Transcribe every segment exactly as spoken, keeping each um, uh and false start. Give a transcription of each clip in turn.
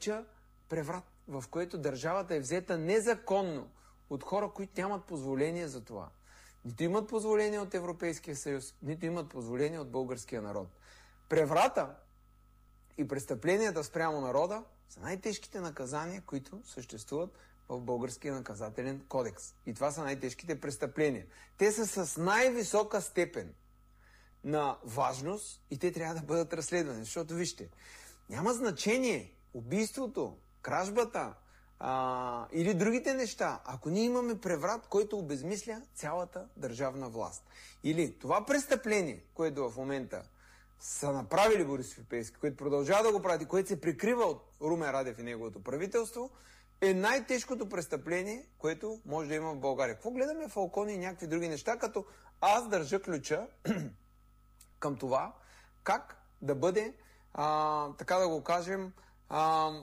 преврат, в което държавата е взета незаконно от хора, които нямат позволение за това. Нито имат позволение от Европейския съюз, нито имат позволение от българския народ. Преврата и престъпленията спрямо народа са най-тежките наказания, които съществуват в българския наказателен кодекс. И това са най-тежките престъпления. Те са с най-висока степен на важност и те трябва да бъдат разследвани. Защото, вижте, няма значение убийството, кражбата а, или другите неща, ако ние имаме преврат, който обезмисля цялата държавна власт. Или това престъпление, което в момента са направили Борисов и Пеевски, което продължава да го прави, което се прикрива от Румен Радев и неговото правителство, е най-тежкото престъпление, което може да има в България. Какво гледаме Фалкони и някакви други неща, като аз държа ключа към това, как да бъде, а, така да го кажем, а,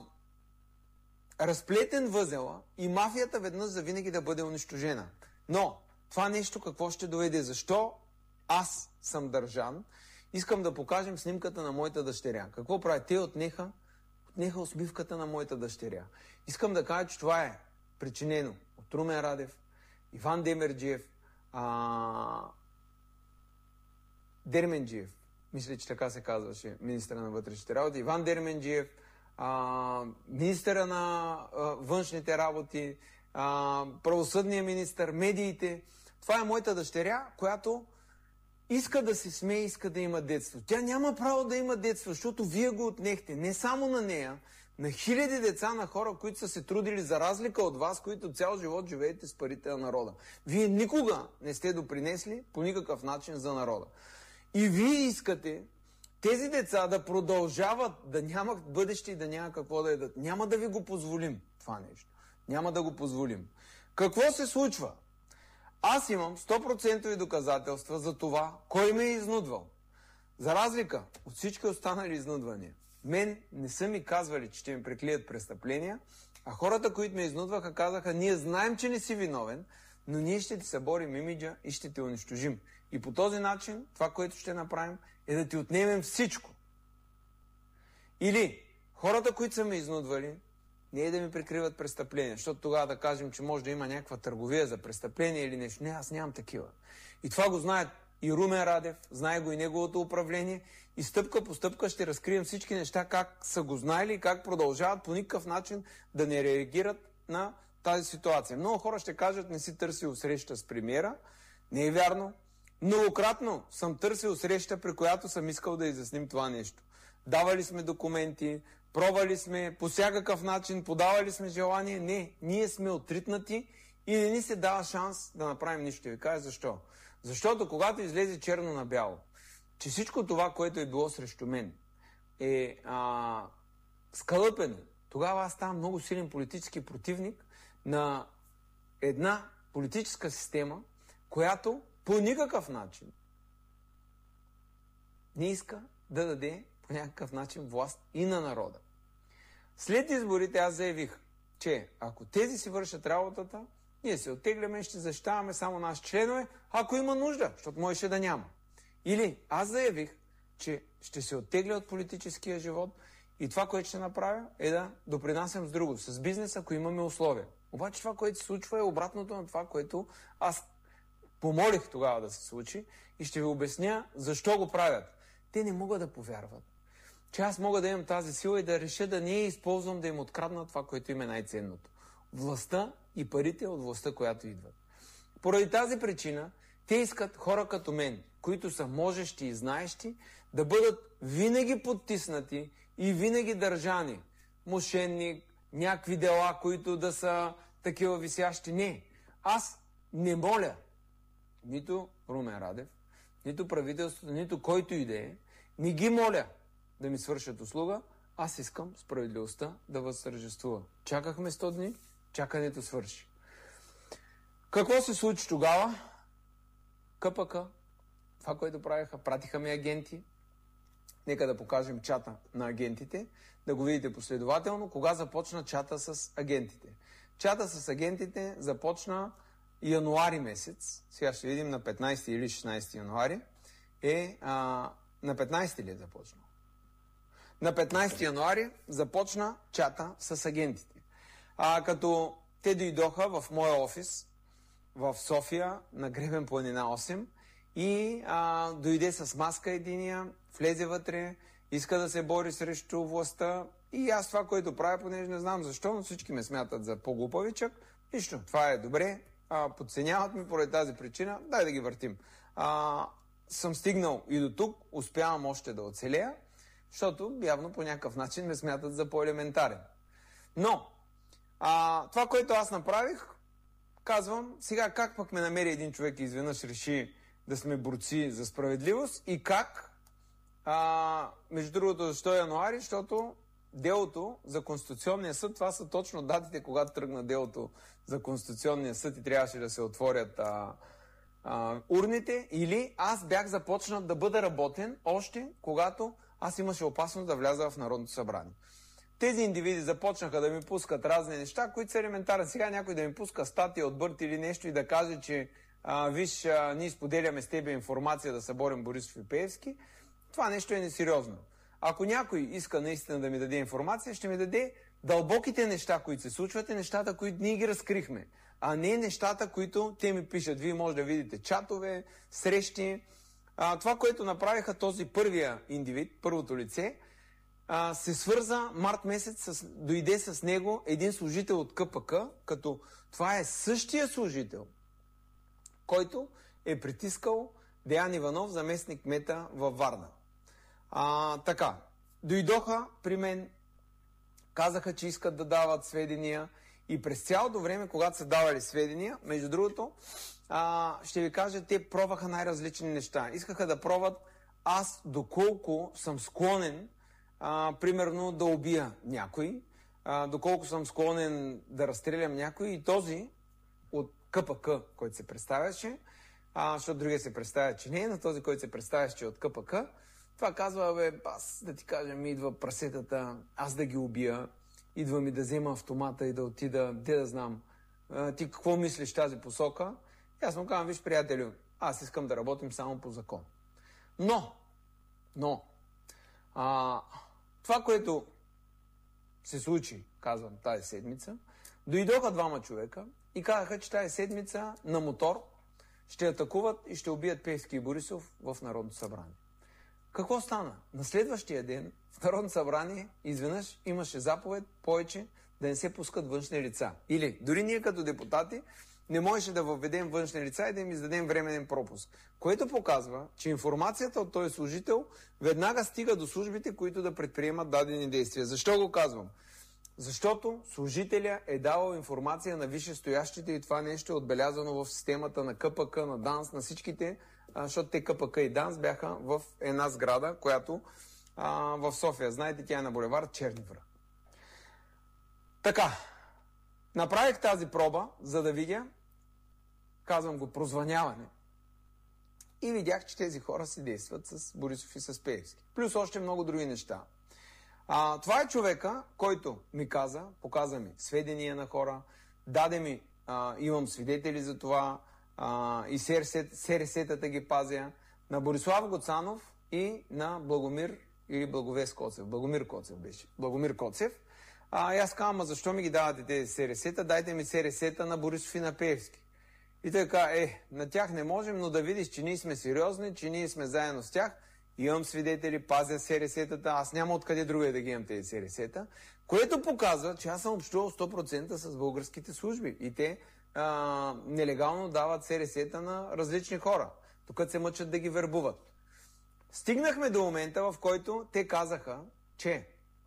разплетен възела и мафията веднъж завинаги да бъде унищожена. Но това нещо какво ще доведе? Защо аз съм държан? Искам да покажем снимката на моята дъщеря. Какво прави? Те отнеха, отнеха усмивката на моята дъщеря. Искам да кажа, че това е причинено от Румен Радев, Иван Демерджиев, а... Дерменджиев, мисля, че така се казваше министъра на вътрешните работи, Иван Дерменджиев, а... министъра на а, външните работи, а... правосъдния министър, медиите. Това е моята дъщеря, която иска да се смее, иска да има детство. Тя няма право да има детство, защото вие го отнехте. Не само на нея, на хиляди деца, на хора, които са се трудили за разлика от вас, които цял живот живеете с парите на народа. Вие никога не сте допринесли по никакъв начин за народа. И вие искате тези деца да продължават да нямат бъдеще и да няма какво да ядат. Няма да ви го позволим това нещо. Няма да го позволим. Какво се случва? Аз имам сто процента доказателства за това, кой ме е изнудвал. За разлика от всички останали изнудвания, мен не са ми казвали, че ще ми преклият престъпления, а хората, които ме изнудваха, казаха: ние знаем, че не си виновен, но ние ще ти съборим имиджа и ще те унищожим. И по този начин, това, което ще направим, е да ти отнемем всичко. Или хората, които са ме изнудвали, не е да ми прикриват престъпления, защото тогава да кажем, че може да има някаква търговия за престъпление или нещо. Не, аз нямам такива. И това го знаят и Румен Радев, знае го и неговото управление, и стъпка по стъпка ще разкрием всички неща, как са го знаели и как продължават по никакъв начин да не реагират на тази ситуация. Много хора ще кажат: не си търсил среща с премиера. Не е вярно. Многократно съм търсил среща, при която съм искал да изясним това нещо. Давали сме документи, пробвали сме по всякакъв начин, подавали сме желание. Не, ние сме отритнати и не ни се дава шанс да направим нищо. И ви кажа защо. Защото когато излезе черно на бяло, че всичко това, което е било срещу мен, е а, скалъпено, тогава аз ставам много силен политически противник на една политическа система, която по никакъв начин не иска да даде по някакъв начин власт и на народа. След изборите аз заявих, че ако тези си вършат работата, ние се оттегляме и ще защитаваме само наши членове, ако има нужда, защото можеше да няма. Или аз заявих, че ще се оттегля от политическия живот и това, което ще направя, е да допринасям с друго, с бизнес, ако имаме условия. Обаче това, което се случва, е обратното на това, което аз помолих тогава да се случи, и ще ви обясня защо го правят. Те не могат да повярват, че аз мога да имам тази сила и да реша да не я използвам да им открадна това, което им е най-ценното. Властта и парите от властта, която идват. Поради тази причина те искат хора като мен, които са можещи и знаещи, да бъдат винаги подтиснати и винаги държани. Мошенник, някакви дела, които да са такива висящи. Не. Аз не моля нито Румен Радев, нито правителството, нито който и да е, не ги моля да ми свършат услуга. Аз искам справедливостта да възтържествува. Чакахме сто дни, чакането свърши. Какво се случи тогава? КПК, това, което правиха, пратиха ми агенти. Нека да покажем чата на агентите, да го видите последователно. Кога започна чата с агентите? Чата с агентите започна януари месец. Сега ще видим на петнайсети или шестнайсети януари. Е, а, на петнайсети ли е започнал? на петнайсети януари започна чата с агентите. А, като те дойдоха в моя офис в София на Гребен планина осем и а, дойде с маска единия, влезе вътре, иска да се бори срещу властта и аз това, което правя, понеже не знам защо, но всички ме смятат за по-глупавичък. Нищо, това е добре, а, подценяват ми поради тази причина, дай да ги въртим. А, съм стигнал и до тук, успявам още да оцелея, защото явно по някакъв начин ме смятат за по-елементарен. Но, а, това, което аз направих, казвам, сега как пък ме намери един човек и изведнъж реши да сме борци за справедливост и как, а, между другото, защо януари, защото делото за Конституционния съд, това са точно датите, когато тръгна делото за Конституционния съд и трябваше да се отворят а, а, урните, или аз бях започнат да бъда работен още когато аз имаше опасност да вляза в Народното събрание. Тези индивиди започнаха да ми пускат разни неща, които са елементарни. Сега някой да ми пуска статия от Бърт или нещо и да каже, че а, виж, а, ние споделяме с тебе информация да съборим Борисов и Пеевски, това нещо е несериозно. Ако някой иска наистина да ми даде информация, ще ми даде дълбоките неща, които се случват, и нещата, които ние ги разкрихме, а не нещата, които те ми пишат. Вие може да видите чатове, срещи. А, това, което направиха този първия индивид, първото лице, а, се свърза март месец, с, дойде с него един служител от КПК, като това е същия служител, който е притискал Деян Иванов, заместник кмета във Варна. А, така, дойдоха при мен, казаха, че искат да дават сведения и през цялото време, когато са давали сведения, между другото, а, ще ви кажа, те пробваха най-различни неща. Искаха да пробват аз доколко съм склонен, а, примерно, да убия някой, а, доколко съм склонен да разстрелям някой, и този от КПК, който се представяше, а, защото другия се представя, че не е, на този, който се представяше, че е от КПК, това казва, бе, аз да ти кажа, ми идва прасетата, аз да ги убия, идва ми да взема автомата и да отида, де да знам, а, ти какво мислиш тази посока? И аз му казвам, виж, приятелю, аз искам да работим само по закон. Но, но, а, това, което се случи, казвам, тази седмица, дойдоха двама човека и казаха, че тази седмица на мотор ще атакуват и ще убият Пеевски и Борисов в Народното събрание. Какво стана? На следващия ден в Народното събрание изведнъж имаше заповед повече да не се пускат външни лица. Или дори ние като депутати не можеше да въведем външни лица и да им издадем временен пропуск. Което показва, че информацията от този служител веднага стига до службите, които да предприемат дадени действия. Защо го казвам? Защото служителя е давал информация на висшестоящите и това нещо е отбелязано в системата на КПК, на ДАНС, на всичките, защото те КПК и ДАНС бяха в една сграда, която а, в София, знаете, тя е на булевард Черни врат. Така, направих тази проба, за да видя, казвам го, прозвъняване. И видях, че тези хора си действат с Борисов и с Пеевски. Плюс още много други неща. А, това е човека, който ми каза, показа ми сведения на хора, даде ми, а, имам свидетели за това, а, и СРС-тата ги пазя, на Борислав Гоцанов и на Благомир или Благовест Коцев. Благомир Коцев беше. Благомир Коцев. А, и аз казвам, а защо ми ги давате тези СРС-та? Дайте ми СРС-та на Борисов и на Пеевски. И така, е, на тях не можем, но да видиш, че ние сме сериозни, че ние сме заедно с тях. Имам свидетели, пазя СРС-тата, аз няма откъде друга да ги имам тези СРС-та, което показва, че аз съм общувал сто процента с българските служби и те а, нелегално дават СРС-та на различни хора, докато се мъчат да ги вербуват. Стигнахме до момента, в който те казаха, че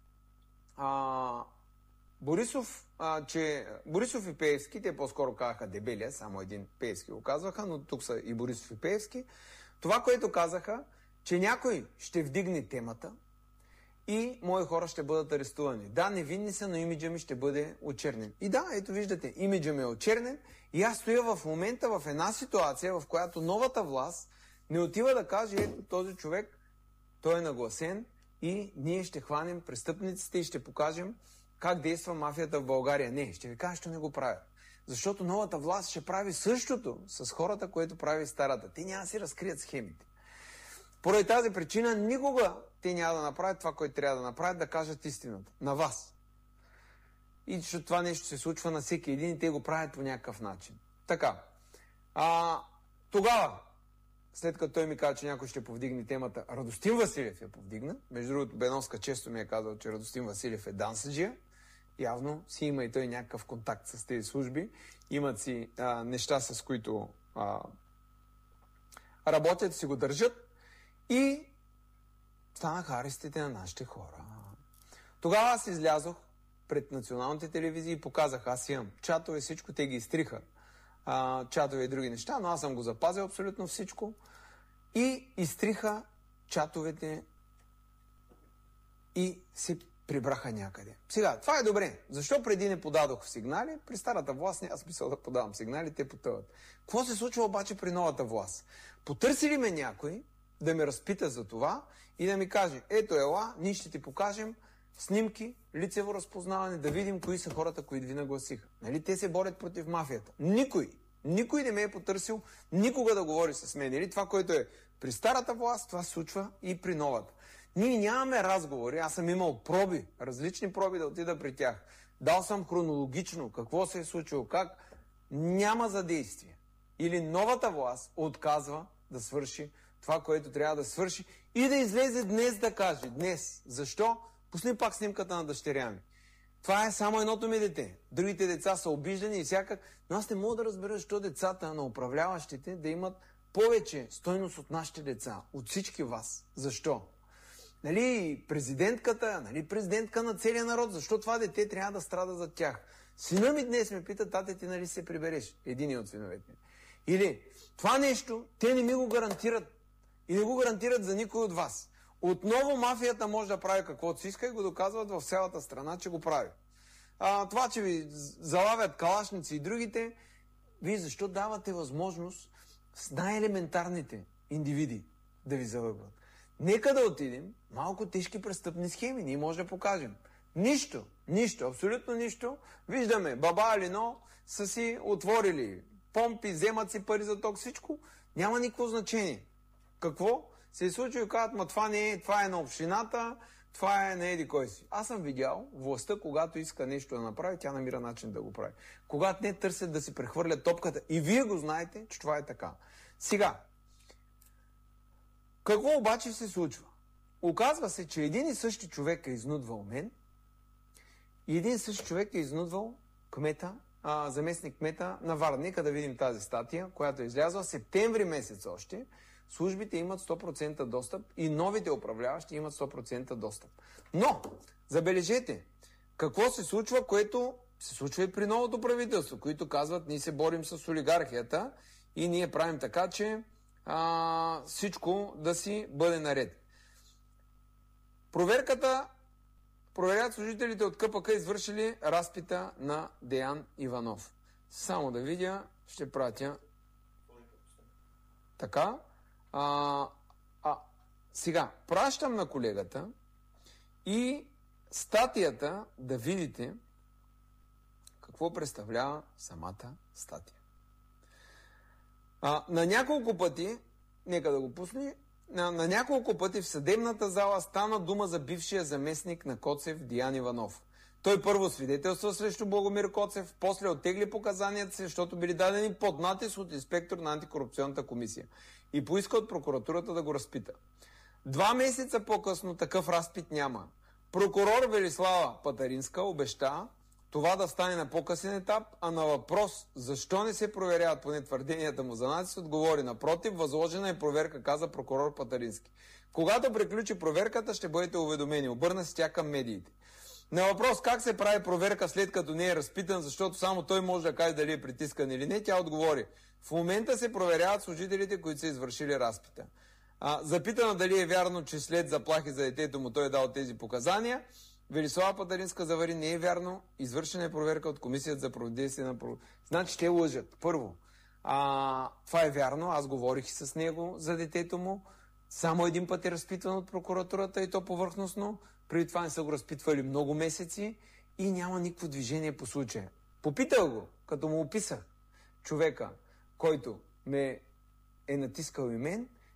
а, Борисов, а, че Борисов и Пеевски, те по-скоро казаха Дебелия, само един Пеевски го казваха, но тук са и Борисов и Пеевски. Това, което казаха, че някой ще вдигне темата и мои хора ще бъдат арестувани. Да, невинни са, но имиджа ми ще бъде очернен. И да, ето виждате, имиджа ми е очернен и аз стоя в момента в една ситуация, в която новата власт не отива да каже, ето този човек, той е нагласен и ние ще хванем престъпниците и ще покажем как действа мафията в България. Не, ще ви кажа, що не го правят. Защото новата власт ще прави същото с хората, което прави старата. Те няма да си разкрият схемите. Поради тази причина никога те няма да направят това, което трябва да направят, да кажат истината. На вас. И защото това нещо се случва на всеки един и те го правят по някакъв начин. Така. А, тогава, след като той ми каза, че някой ще повдигне темата, Радостин Василев я повдигна. Между другото, Беноска често ми е казал, че Радостин Василев е дансаджия. Явно си има и той някакъв контакт с тези служби. Имат си а, неща, с които а, работят, си го държат. И станаха арестите на нашите хора. Тогава аз излязох пред националните телевизии и показах, аз имам чатове, всичко, те ги изтриха. А, чатове и други неща, но аз съм го запазил абсолютно всичко. И изтриха чатовете и се прибраха някъде. Сега, това е добре. Защо преди не подадох сигнали? При старата власт няма смисъл да подавам сигнали, те потъват. Какво се случва обаче при новата власт? Потърси ли ме някой да ме разпита за това и да ми каже, ето ела, ние ще ти покажем снимки, лицево разпознаване, да видим кои са хората, които ви нагласиха. Нали? Те се борят против мафията. Никой, никой не ме е потърсил никога да говори с мен. Или това, което е при старата власт, това се случва и при новата. Ние нямаме разговори, аз съм имал проби, различни проби да отида при тях. Дал съм хронологично какво се е случило, как. Няма задействие. Или новата власт отказва да свърши това, което трябва да свърши и да излезе днес да каже. Днес. Защо? Пусни пак снимката на дъщеря ми. Това е само едното ми дете. Другите деца са обиждани и всякак. Но аз не мога да разбера, защо децата на управляващите да имат повече стойност от нашите деца. От всички вас. Защо? Нали, президентката, нали, президентка на целия народ. Защо това дете трябва да страда за тях? Сина ми днес ме пита, тате, ти нали се прибереш? Един от синовете. Или, това нещо, те не ми го гарантират. И не го гарантират за никой от вас. Отново мафията може да прави каквото си иска и го доказват в цялата страна, че го прави. А, това, че ви залавят калашници и другите, вие защо давате възможност с най-елементарните индивиди да ви залъгват? Нека да отидем малко тежки престъпни схеми. Ние може да покажем. Нищо, нищо, абсолютно нищо. Виждаме, баба Алино са си отворили помпи, вземат си пари за ток, всичко. Няма никакво значение. Какво? Се е случило и казват, ма това не е, това е на общината, това е на еди кой си. Аз съм видял властта, когато иска нещо да направи, тя намира начин да го прави. Когато не търсят да си прехвърлят топката. И вие го знаете, че това е така. Сега, какво обаче се случва? Оказва се, че един и същи човек е изнудвал мен и един и същи човек е изнудвал кмета, а, заместник кмета на Варна. Нека да видим тази статия, която е излязла септември месец още. Службите имат сто процента достъп и новите управляващи имат сто процента достъп. Но, забележете, какво се случва, което се случва и при новото правителство, които казват, ние се борим с олигархията и ние правим така, че а, всичко да си бъде наред. Проверката, проверят служителите от КПК извършили разпита на Деян Иванов. Само да видя, ще пратя. Така. А, а, сега, пращам на колегата и статията да видите какво представлява самата статия. А, на няколко пъти, нека да го пусне, на, на няколко пъти в съдебната зала стана дума за бившия заместник на Коцев Деян Иванов. Той първо свидетелства срещу Благомир Коцев, после оттегли показанията си, защото били дадени под натиск от инспектор на антикорупционната комисия и поиска от прокуратурата да го разпита. Два месеца по-късно такъв разпит няма. Прокурор Велислава Патаринска обеща това да стане на по-късен етап, а на въпрос защо не се проверяват поне твърденията му за натиск, отговори напротив, възложена е проверка, каза прокурор Патарински. Когато приключи проверката, ще бъдете уведомени. Обърна се тя към медиите. На въпрос как се прави проверка след като не е разпитан, защото само той може да каже дали е притискан или не, тя отговори. В момента се проверяват служителите, които са извършили разпита. А, запитана дали е вярно, че след заплахи за детето му той е дал тези показания, Велислава Патаринска завари, не е вярно, извършена е проверка от Комисията за противодействие на... Значи те лъжат. Първо, а, това е вярно, аз говорих и с него за детето му, само един път е разпитван от прокуратурата и то повърхностно, преди това не са го разпитвали много месеци и няма никакво движение по случая. Попитал го, като му описах човека, който ме е натискал и мен,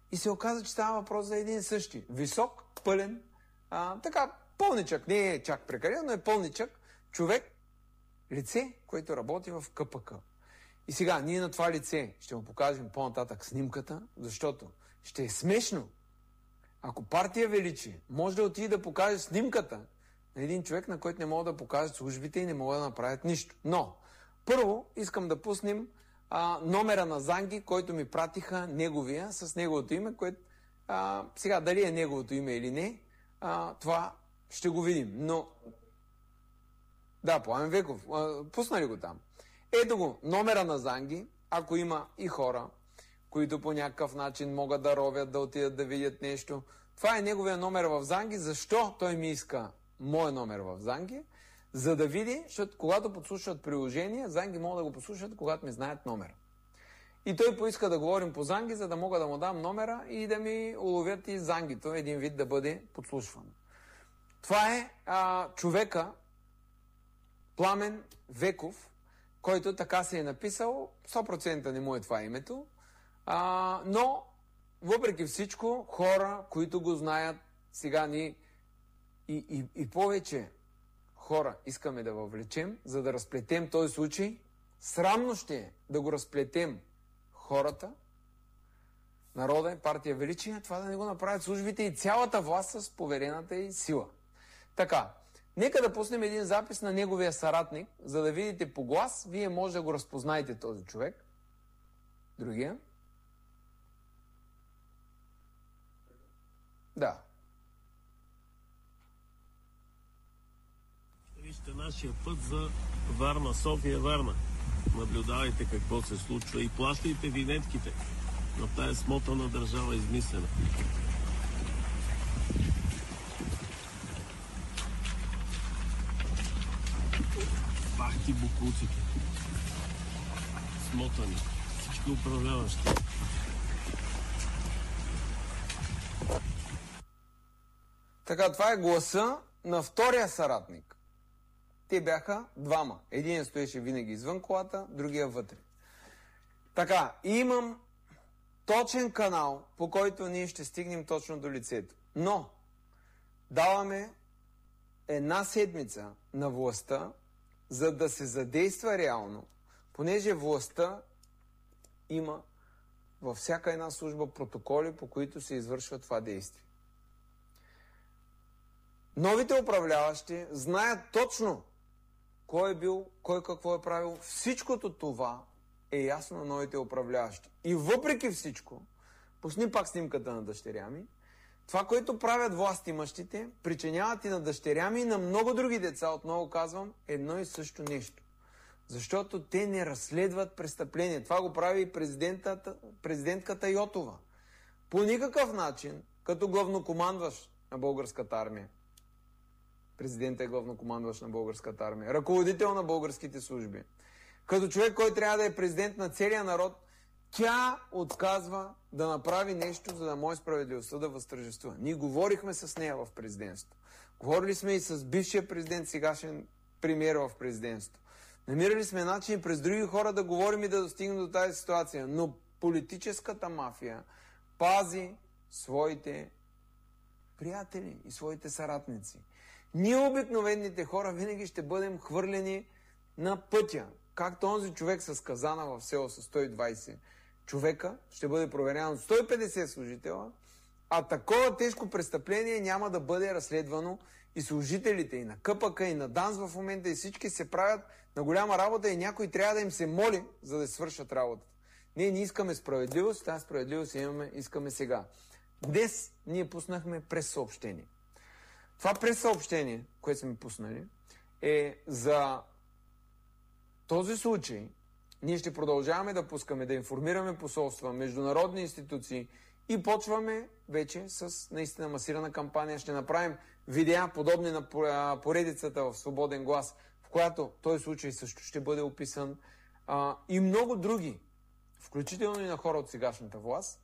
И се оказа, че става въпрос за един същи. Висок, пълен, а, така пълничък, не е чак прекалено, но е пълничък човек, лице, което работи в КПК. И сега, ние на това лице ще му покажем по-нататък снимката, защото ще е смешно, ако партия Величие може да отиде да покаже снимката на един човек, на който не могат да покажат службите и не могат да направят нищо. Но, първо искам да пуснем а, номера на Занги, който ми пратиха неговия, с неговото име, което а, сега дали е неговото име или не, а, това ще го видим. Но, да, Пламен Веков, а, пусна ли го там? Ето го, номера на Занги, ако има и хора, които по някакъв начин могат да ровят, да отидат да видят нещо. Това е неговия номер в Занги. Защо той ми иска мой номер в Занги? За да види, защото когато подслушват приложение, Занги могат да го послушат, когато ми знаят номера. И той поиска да говорим по Занги, за да мога да му дам номера и да ми уловят и Зангито, един вид да бъде подслушван. Това е а, човека, Пламен Веков, който така се е написал, сто процента не му е това името, а, но въпреки всичко, хора, които го знаят, сега ни и, и, и повече хора искаме да въвлечем, за да разплетем този случай. Срамно ще е да го разплетем хората, народа и партия Величие, това да не го направят службите и цялата власт с поверената и сила. Така, нека да пуснем един запис на неговия съратник, за да видите по глас, вие може да го разпознаете този човек. Другия. Да. Вижте нашия път за Варна, София-Варна. Наблюдавайте какво се случва и плащайте винетките на тая смотана държава измислена. Бах ти букуците. Смотани. Всички управляващи. Така, това е гласа на втория съратник. Те бяха двама. Един стоеше винаги извън колата, другия вътре. Така, имам точен канал, по който ние ще стигнем точно до лицето. Но даваме една седмица на властта, за да се задейства реално, понеже властта има във всяка една служба протоколи, по които се извършва това действие. Новите управляващи знаят точно кой е бил, кой какво е правил. Всичкото това е ясно на новите управляващи. И въпреки всичко, пусни пак снимката на дъщеря ми, това, което правят властимащите, причиняват и на дъщеря ми и на много други деца, отново казвам, едно и също нещо. Защото те не разследват престъпления. Това го прави и президентката Йотова. По никакъв начин, като главнокомандващ на българската армия. Президентът е главнокомандващ на българската армия. Ръководител на българските служби. Като човек, който трябва да е президент на целия народ, тя отказва да направи нещо, за да може справедливостта да възтържествува. Ние говорихме с нея в президентството. Говорили сме и с бившия президент, сегашен премиер в президентството. Намирали сме начини през други хора да говорим и да достигнем до тази ситуация. Но политическата мафия пази своите приятели и своите съратници. Ние, обикновените хора, винаги ще бъдем хвърлени на пътя. Както онзи човек с казана в село с сто и двайсет човека ще бъде проверяван от сто и петдесет служителя, а такова тежко престъпление няма да бъде разследвано и служителите и на КПК, и на ДАНС в момента, и всички се правят на голяма работа и някой трябва да им се моли, за да свършат работата. Ние не искаме справедливост, тази справедливост имаме, искаме сега. Днес ние пуснахме прес-съобщение. Това прес-съобщение, което сме пуснали, е за този случай. Ние ще продължаваме да пускаме, да информираме посолства, международни институции и почваме вече с наистина масирана кампания. Ще направим видеа, подобни на поредицата в Свободен глас, в която този случай също ще бъде описан, а, и много други, включително и на хора от сегашната власт,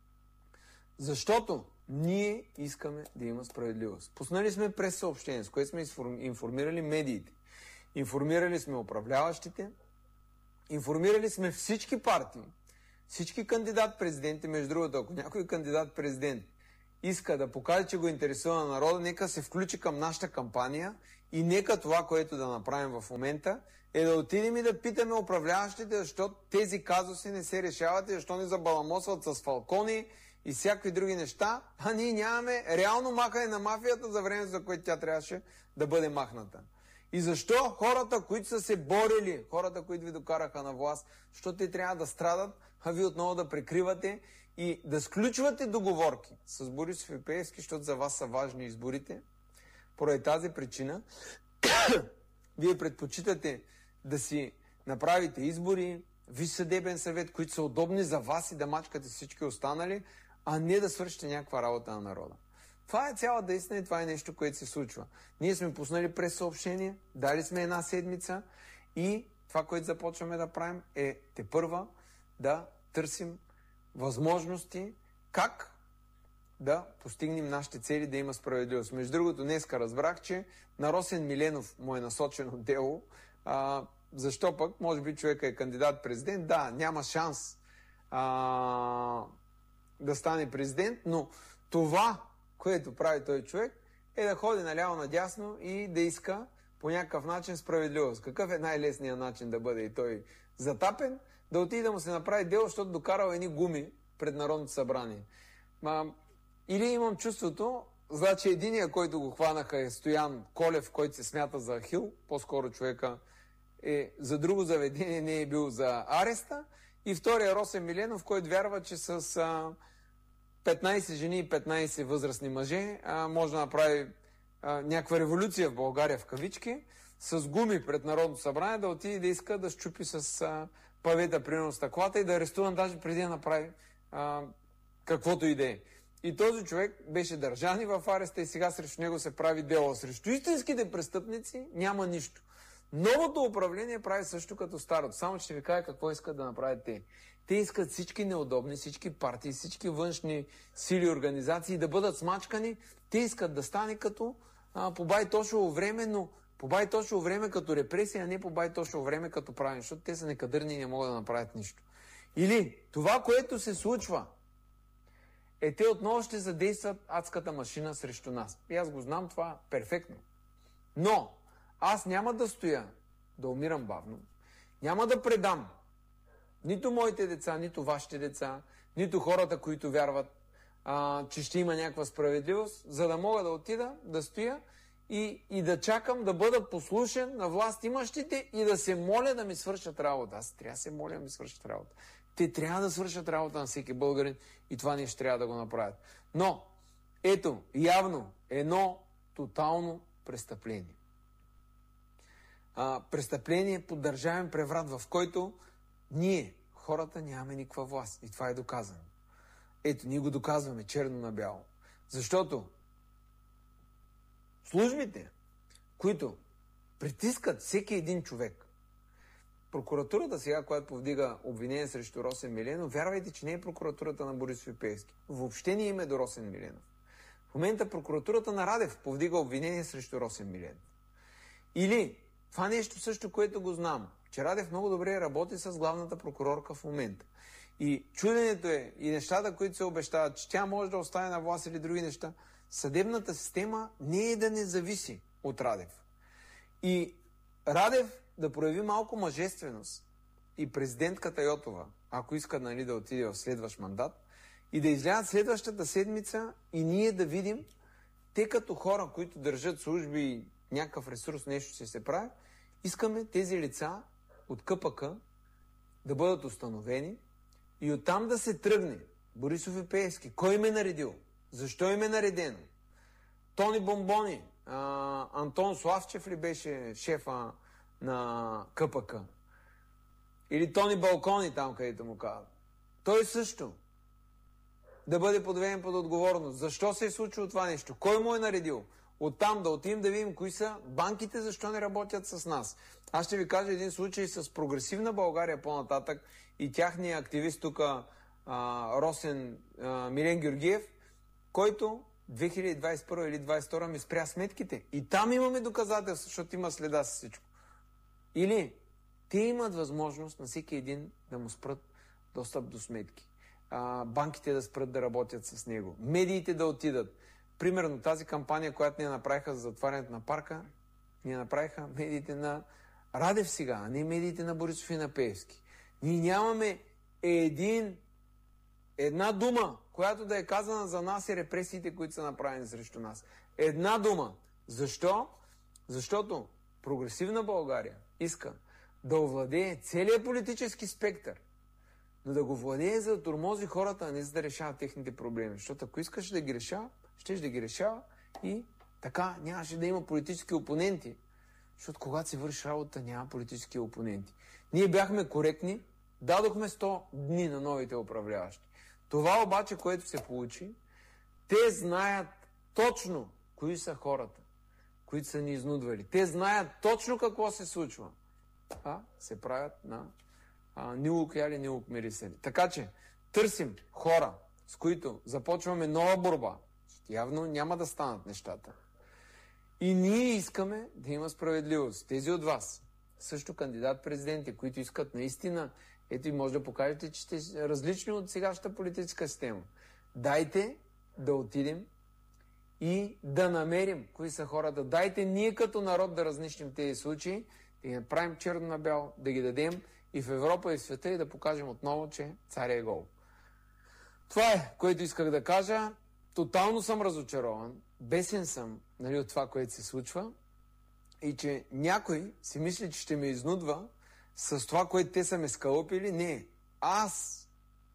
защото ние искаме да има справедливост. Пуснали сме през съобщение, с което сме информирали медиите, информирали сме управляващите, информирали сме всички партии, всички кандидат-президенти, между другото, ако някой кандидат-президент иска да покаже, че го интересува на народа, нека се включи към нашата кампания и нека това, което да направим в момента, е да отидем и да питаме управляващите, защо тези казуси не се решават и защо ни забаламосват с фалкони и всякакви други неща, а ние нямаме реално махане на мафията за време, за което тя трябваше да бъде махната. И защо хората, които са се борили, хората, които ви докараха на власт, защото те трябва да страдат, а ви отново да прикривате и да сключвате договорки с Борисов и Пеевски, защото за вас са важни изборите. Поради тази причина, вие предпочитате да си направите избори, Висш съдебен съвет, които са удобни за вас и да мачкате всички останали, а не да свършите някаква работа на народа. Това е цялата истина и това е нещо, което се случва. Ние сме пуснали през съобщение, дали сме една седмица и това, което започваме да правим е тепърва да търсим възможности как да постигнем нашите цели, да има справедливост. Между другото, днеска разбрах, че на Росен Миленов му е насочено дело. А, защо пък? Може би човека е кандидат-президент. Да, няма шанс а, да стане президент, но това, което прави той човек, е да ходи наляво-надясно и да иска по някакъв начин справедливост. Какъв е най-лесният начин да бъде и той затапен? Да отиде да му се направи дело, защото докарал едни гуми пред Народното събрание. Ма, или имам чувството, значи единия, който го хванаха е Стоян Колев, който се смята за Ахил, по-скоро човека е за друго заведение, не е бил за ареста, и втория Росен Миленов, който вярва, че с а, петнайсет жени и петнайсет възрастни мъже а, може да направи а, някаква революция в България в кавички, с гуми пред Народното събрание, да отиде да иска да щупи с а, павета, примерно стъклата и да арестуван даже преди да направи а, каквото и да е. И този човек беше държан и в ареста и сега срещу него се прави дело. Срещу истинските престъпници няма нищо. Новото управление прави също като старото. Само ще ви кажа какво искат да направят те. Те искат всички неудобни, всички партии, всички външни сили и организации да бъдат смачкани. Те искат да стане като а, по Байтошово време, но по Байтошово време като репресия, а не по Байтошово време като правене, защото те са некадърни и не могат да направят нищо. Или това, което се случва, е те отново ще задействат адската машина срещу нас. И аз го знам това перфектно. Но аз няма да стоя, да умирам бавно, няма да предам нито моите деца, нито вашите деца, нито хората, които вярват, а, че ще има някаква справедливост, за да мога да отида, да стоя и, и да чакам да бъда послушен на власт имащите и да се моля да ми свършат работа. Аз трябва да се моля да ми свършат работа. Те трябва да свършат работа на всеки българин и това нещо трябва да го направят. Но, ето, явно, едно тотално престъпление. А, престъпление под държавен преврат, в който ние, хората, нямаме никаква власт. И това е доказано. Ето, ние го доказваме черно на бяло. Защото службите, които притискат всеки един човек, прокуратурата сега, която повдига обвинение срещу Росен Миленов, вярвайте, че не е прокуратурата на Борисов и Пеевски. Въобще не име до Росен Миленов. В момента прокуратурата на Радев повдига обвинение срещу Росен Миленов. Или това нещо също, което го знам, че Радев много добре работи с главната прокурорка в момента. И чуденето е, и нещата, които се обещават, че тя може да остане на власт или други неща, съдебната система не е да не зависи от Радев. И Радев да прояви малко мъжественост и президентката Йотова, ако иска, нали, да отиде в следващ мандат, и да излязат следващата седмица и ние да видим, те като хора, които държат служби и някакъв ресурс, нещо ще се прави, искаме тези лица от КПК да бъдат установени и оттам да се тръгне Борисов и Пеевски. Кой им е наредил? Защо им е наредено? Тони Бомбони, а, Антон Славчев ли беше шефа на КПК? Или Тони Балкони, там където му казват. Той също да бъде подведен под отговорност. Защо се е случило това нещо? Кой му е наредил? Оттам да отидем да видим кои са банките, защо не работят с нас. Аз ще ви кажа един случай с Прогресивна България по-нататък и тяхния активист тук, Росен а, Милен Георгиев, който две хиляди двадесет и първа или двадесет и втора ми спря сметките. И там имаме доказателства, защото има следа с всичко. Или те имат възможност на всеки един да му спрат достъп до сметки, а, банките да спрат да работят с него, медиите да отидат. Примерно тази кампания, която ние направиха за затварянето на парка, ние направиха медиите на Радев сега, а не медиите на Борисов и на Пеевски. Ние нямаме един, една дума, която да е казана за нас и репресиите, които са направени срещу нас. Една дума. Защо? Защото прогресивна България иска да овладее целият политически спектър, но да го владее, за да тормози хората, а не за да решава техните проблеми. Защото ако искаш да ги решава, щеш да ги решава и така нямаше да има политически опоненти. Защото когато си върши работа, няма политически опоненти. Ние бяхме коректни, дадохме сто дни на новите управляващи. Това обаче, което се получи, те знаят точно кои са хората, които са ни изнудвали. Те знаят точно какво се случва. А се правят на а, нилук яли, нилук мирисали. Така че търсим хора, с които започваме нова борба. Явно няма да станат нещата. И ние искаме да има справедливост. Тези от вас, също кандидат-президенти, които искат наистина, ето и може да покажете, че сте различни от сегашната политическа система. Дайте да отидем и да намерим кои са хората. Дайте ние като народ да разнищим тези случаи, да ги направим черно на бяло, да ги дадем и в Европа и в света и да покажем отново, че царя е гол. Това е, което исках да кажа. Тотално съм разочарован, бесен съм, нали, от това, което се случва и че някой си мисли, че ще ме изнудва с това, което те са ме скалъпили. Не, аз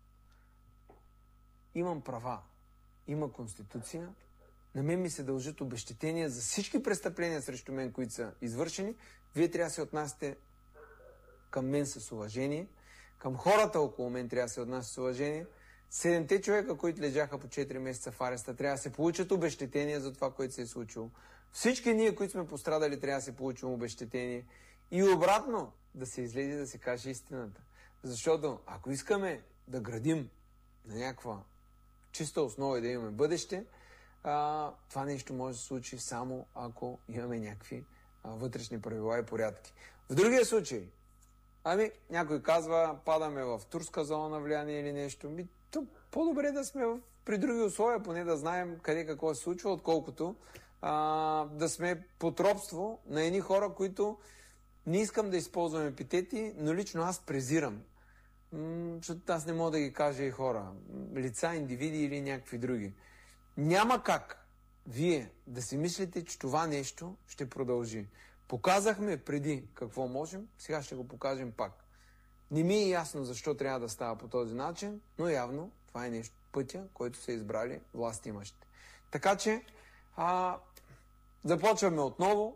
имам права, има конституция, на мен ми се дължат обезщетения за всички престъпления срещу мен, които са извършени. Вие трябва да се отнасяте към мен с уважение, към хората около мен трябва да се отнасят с уважение. Седемте човека, които лежаха по четири месеца в ареста, трябва да се получат обезщетения за това, което се е случило. Всички ние, които сме пострадали, трябва да се получим обезщетение. И обратно, да се излезе да се каже истината. Защото ако искаме да градим на някаква чиста основа и да имаме бъдеще, а, това нещо може да се случи само ако имаме някакви а, вътрешни правила и порядки. В другия случай, ами, някой казва, падаме в турска зона на влияние или нещо. Ми, то по-добре да сме в, при други условия, поне да знаем къде какво се случва, отколкото а, да сме под робство на едни хора, които не искам да използвам епитети, но лично аз презирам. М- защото аз не мога да ги кажа и хора. Лица, индивиди или някакви други. Няма как вие да си мислите, че това нещо ще продължи. Показахме преди какво можем, сега ще го покажем пак. Не ми е ясно защо трябва да става по този начин, но явно това е нещо, пътя, който са избрали властимащите. Така че а, започваме отново.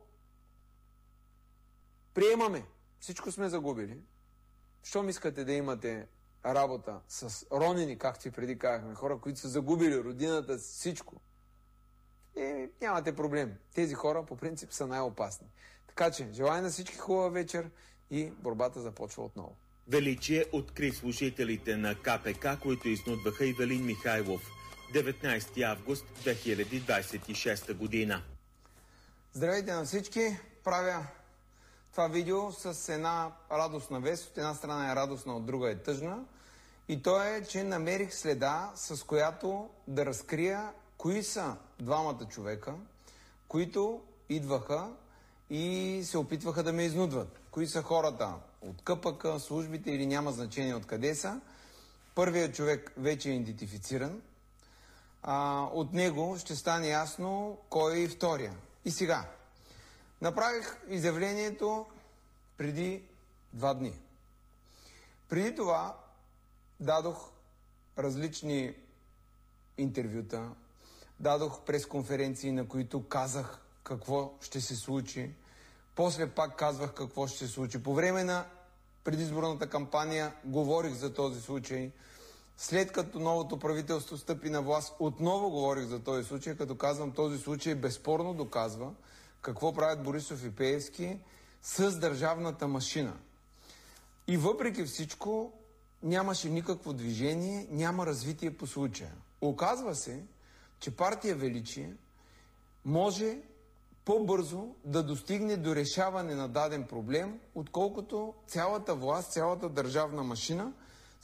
Приемаме. Всичко сме загубили. Щом искате да имате работа с ронини, както и преди казахме, хора, които са загубили родината, всичко, и нямате проблем. Тези хора по принцип са най-опасни. Така че, желая на всички хубава вечер и борбата започва отново. Величие откри служителите на Ка Пе Ка, които изнудваха Ивелин Михайлов. деветнайсети август две хиляди двадесет и шеста година. Здравейте на всички! Правя това видео с една радостна вест. От една страна е радостна, от друга е тъжна. И то е, че намерих следа, с която да разкрия кои са двамата човека, които идваха и се опитваха да ме изнудват. Кои са хората от Ка Пе Ка, службите или няма значение откъде са. Първият човек вече е идентифициран. А, от него ще стане ясно кой е втория. И сега. Направих изявлението преди два дни. Преди това дадох различни интервюта, дадох пресконференции, на които казах какво ще се случи. После пак казвах какво ще се случи. По време на предизборната кампания говорих за този случай. След като новото правителство стъпи на власт, отново говорих за този случай, като казвам, този случай безспорно доказва какво правят Борисов и Пеевски с държавната машина. И въпреки всичко нямаше никакво движение, няма развитие по случая. Оказва се, че партия Величие може по-бързо да достигне до решаване на даден проблем, отколкото цялата власт, цялата държавна машина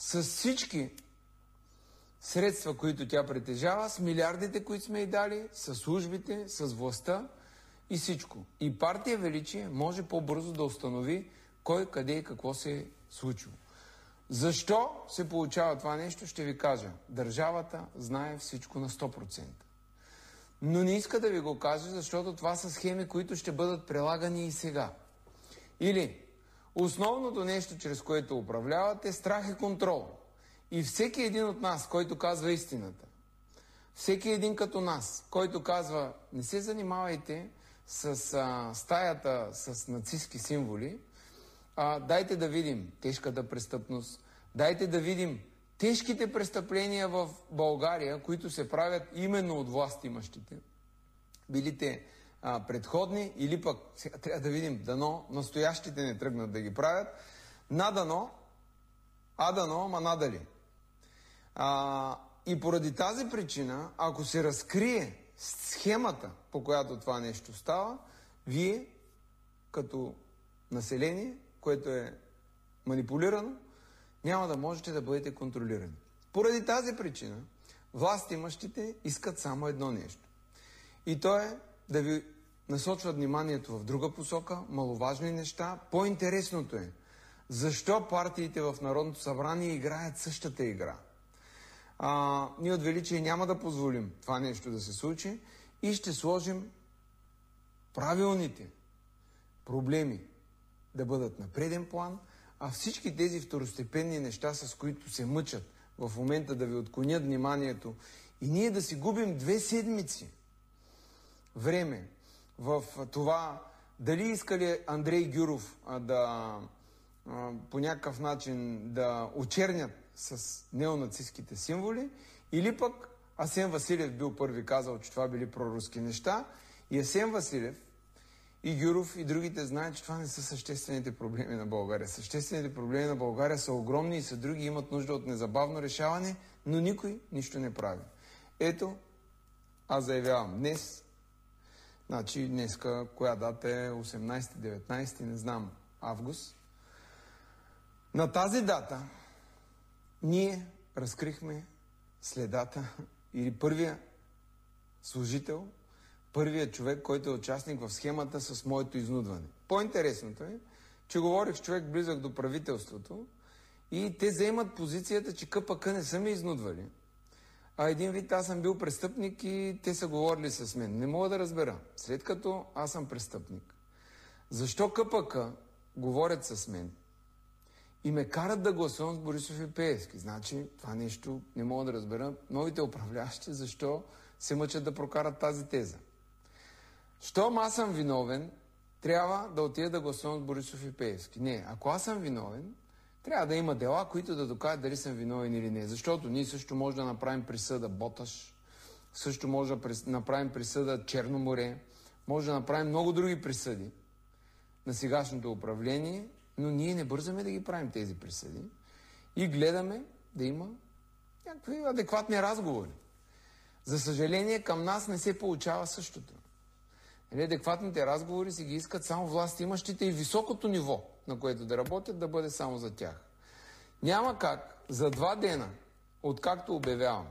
с всички средства, които тя притежава, с милиардите, които сме й дали, с службите, с властта и всичко. И партия Величие може по-бързо да установи кой, къде и какво се е случило. Защо се получава това нещо, ще ви кажа. Държавата знае всичко на сто процента. Но не иска да ви го каже, защото това са схеми, които ще бъдат прилагани и сега. Или основното нещо, чрез което управляват, е страх и контрол. И всеки един от нас, който казва истината, всеки един като нас, който казва, не се занимавайте с а, стаята с нацистски символи, а, дайте да видим тежката престъпност, дайте да видим тежките престъпления в България, които се правят именно от властимащите. Били те а, предходни или пък, сега трябва да видим, дано настоящите не тръгнат да ги правят, надано, а дано, ма надали. А, и поради тази причина, ако се разкрие схемата, по която това нещо става, вие, като население, което е манипулирано, няма да можете да бъдете контролирани. Поради тази причина, властимащите искат само едно нещо. И то е да ви насочват вниманието в друга посока, маловажни неща. По-интересното е, защо партиите в Народното събрание играят същата игра. А, ние от Величие няма да позволим това нещо да се случи и ще сложим правилните проблеми да бъдат на преден план, а всички тези второстепенни неща, с които се мъчат в момента да ви отклонят вниманието и ние да си губим две седмици време в това дали искали Андрей Гюров а, да а, по някакъв начин да очернят с неонацистските символи, или пък Асен Василев бил първи казал, че това били проруски неща, и Асен Василев и Гюров и другите знаят, че това не са съществените проблеми на България. Съществените проблеми на България са огромни и са други, имат нужда от незабавно решаване, но никой нищо не прави. Ето, аз заявявам днес, значи днеска, коя дата е, осемнайсети, деветнайсети, не знам, август. На тази дата ние разкрихме следата или първия служител, първият човек, който е участник в схемата с моето изнудване. По-интересното е, че говорих с човек близък до правителството и те заемат позицията, че КПК не са ме изнудвали. А един вид аз съм бил престъпник и те са говорили с мен. Не мога да разбера. След като аз съм престъпник, защо КПК говорят с мен и ме карат да гласувам с Борисов и Пеевски? Значи това нещо не мога да разбера. Новите управляващи защо се мъчат да прокарат тази теза? Щом аз съм виновен, трябва да отида да гласувам с Борисов и Пеевски. Не, ако аз съм виновен, трябва да има дела, които да докажат дали съм виновен или не. Защото ние също може да направим присъда Боташ, също може да направим присъда Черно море, може да направим много други присъди на сегашното управление, но ние не бързаме да ги правим тези присъди и гледаме да има някакви адекватни разговори. За съжаление, към нас не се получава същото. Адекватните разговори си ги искат само властимащите и високото ниво, на което да работят, да бъде само за тях. Няма как за два дена, откакто обявявам,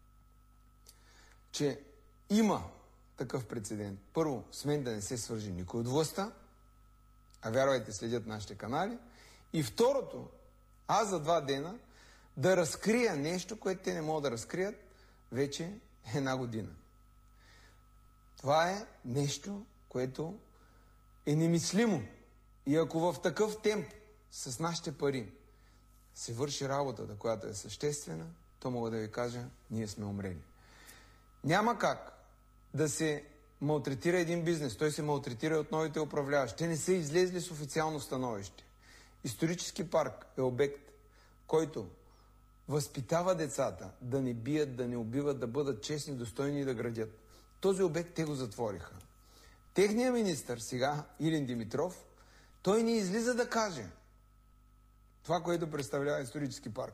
че има такъв прецедент. Първо, с мен да не се свържи никой от властта, а вярвайте, следят нашите канали. И второто, аз за два дена да разкрия нещо, което те не могат да разкрият вече една година. Това е нещо, което е немислимо. И ако в такъв темп с нашите пари се върши работата, която е съществена, то мога да ви кажа, ние сме умрели. Няма как да се малтретира един бизнес. Той се малтретира от новите управляващи. Те не са излезли с официално становище. Исторически парк е обект, който възпитава децата да не бият, да не убиват, да бъдат честни, достойни и да градят. Този обект те го затвориха. Техният министър сега, Илин Димитров, той не излиза да каже това, което представлява исторически парк.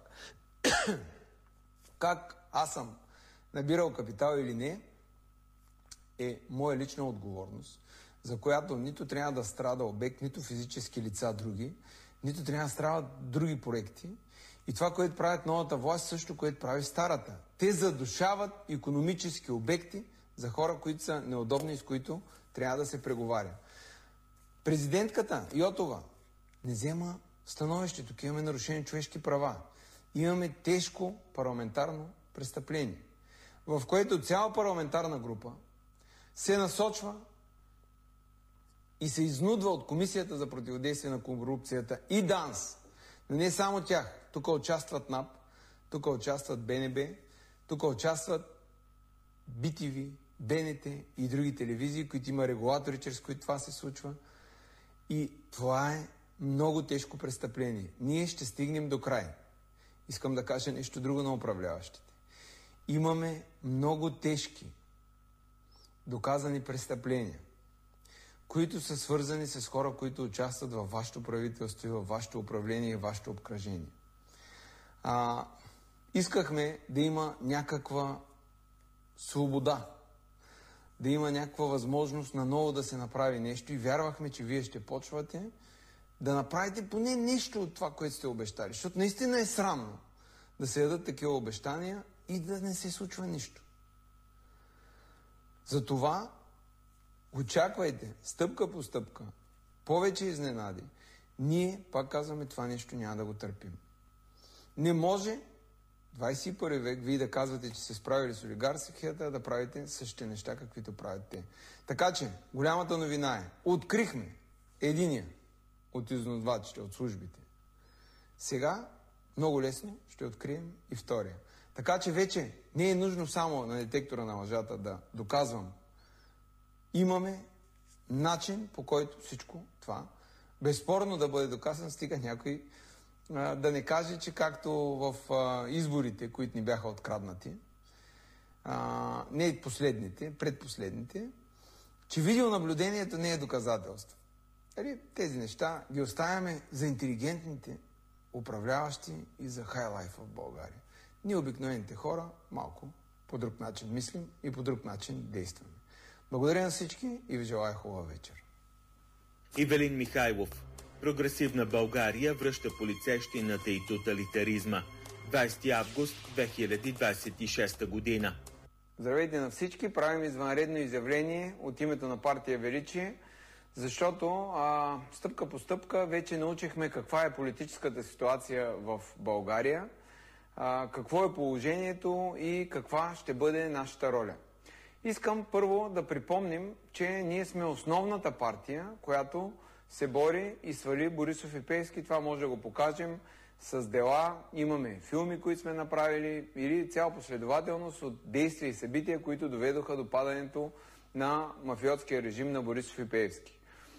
Как аз съм набирал капитал или не, е моя лична отговорност, за която нито трябва да страда обект, нито физически лица други, нито трябва да страдат други проекти. И това, което правят новата власт, също, което прави старата. Те задушават икономически обекти за хора, които са неудобни и с които трябва да се преговаря. Президентката Йотова не взема становище. Тук имаме нарушени човешки права. Имаме тежко парламентарно престъпление, в което цяла парламентарна група се насочва и се изнудва от Комисията за противодействие на корупцията и ДАНС. Но не само тях. Тук участват НАП, тук участват БНБ, тук участват Би Ти Ви, БНТ и други телевизии, които има регулатори, чрез които това се случва. И това е много тежко престъпление. Ние ще стигнем до край. Искам да кажа нещо друго на управляващите. Имаме много тежки доказани престъпления, които са свързани с хора, които участват във вашето правителство и във вашето управление и вашето обкръжение. А, искахме да има някаква свобода, да има някаква възможност наново да се направи нещо и вярвахме, че вие ще почвате да направите поне нещо от това, което сте обещали. Защото наистина е срамно да се ядат такива обещания и да не се случва нищо. Затова очаквайте стъпка по стъпка, повече изненади. Ние, пак казваме, това нещо няма да го търпим. Не може двадесет и първи век вие да казвате, че се справили с олигархията, да правите същите неща, каквито правят те. Така че, голямата новина е, открихме единия от изнудвачите, от службите. Сега, много лесно, ще открием и втория. Така че вече не е нужно само на детектора на лъжата да доказвам. Имаме начин, по който всичко това безспорно да бъде доказан, стига някой а, да не каже, че както в а, изборите, които ни бяха откраднати, а, не последните, предпоследните, че видеонаблюдението не е доказателство. Али, тези неща ги оставяме за интелигентните управляващи и за хайлайф в България. Ние, обикновените хора, малко по друг начин мислим и по друг начин действаме. Благодаря на всички и ви желая хубава вечер. Ивелин Михайлов. Прогресивна България връща полицейщината и тоталитаризма. двадесети август две хиляди двадесет и шеста година. Здравейте на всички. Правим извънредно изявление от името на партия Величие, защото а, стъпка по стъпка вече научихме каква е политическата ситуация в България, а, какво е положението и каква ще бъде нашата роля. Искам първо да припомним, че ние сме основната партия, която се бори и свали Борисов и Пеевски. Това може да го покажем с дела. Имаме филми, които сме направили, или цяла последователност от действия и събития, които доведоха до падането на мафиотския режим на Борисов и Пеевски.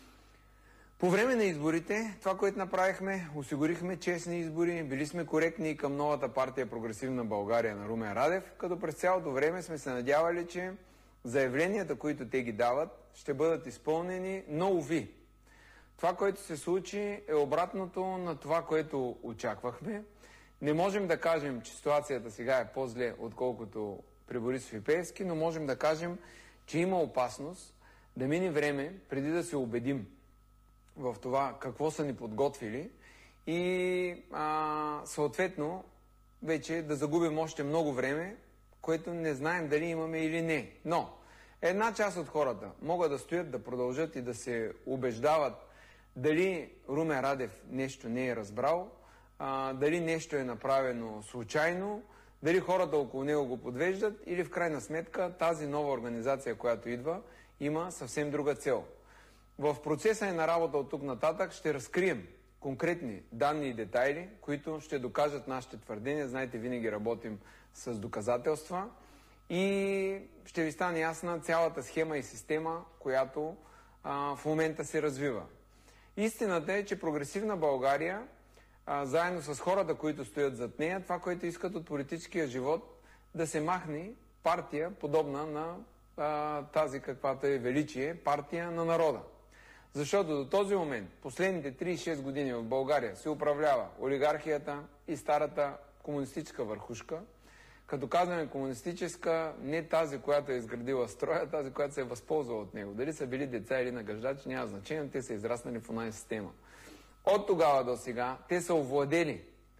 По време на изборите, това, което направихме, осигурихме честни избори, били сме коректни към новата партия Прогресивна България на Румен Радев, като през цялото време сме се надявали, че заявленията, които те ги дават, ще бъдат изпълнени, но уви. Това, което се случи, е обратното на това, което очаквахме. Не можем да кажем, че ситуацията сега е по-зле, отколкото при Борисов и Пеевски, но можем да кажем, че има опасност да мине време, преди да се убедим в това какво са ни подготвили и а, съответно вече да загубим още много време, което не знаем дали имаме или не. Но една част от хората могат да стоят, да продължат и да се убеждават дали Румен Радев нещо не е разбрал, а, дали нещо е направено случайно, дали хората около него го подвеждат или в крайна сметка тази нова организация, която идва, има съвсем друга цел. В процеса на работа от тук нататък ще разкрием конкретни данни и детайли, които ще докажат нашите твърдения. Знаете, винаги работим с доказателства и ще ви стане ясна цялата схема и система, която а, в момента се развива. Истината е, че Прогресивна България, а, заедно с хората, които стоят зад нея, това, което искат от политическия живот, да се махне партия, подобна на а, тази, каквато е Величие, партия на народа. Защото до този момент, последните тридесет и шест години в България се управлява олигархията и старата комунистическа върхушка. Като казваме комунистическа, не тази, която е изградила строя, тази, която се е възползвала от него. Дали са били деца или нагаждачи, няма значение, те са израснали в онази система. От тогава до сега те са овладели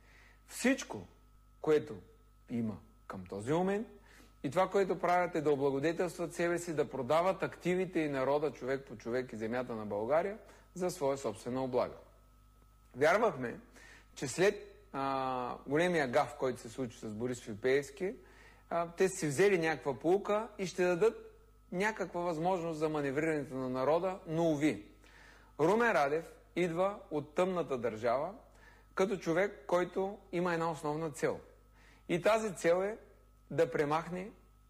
всичко, което има към този момент, и това, което правят, е да облагодетелстват себе си, да продават активите и народа човек по човек и земята на България за своя собствена облага. Вярвахме, че след а, големия гаф, който се случи с Борисов и Пеевски, а, те си взели някаква поука и ще дадат някаква възможност за маневрирането на народа, но уви. Румен Радев идва от тъмната държава като човек, който има една основна цел. И тази цел е да премахне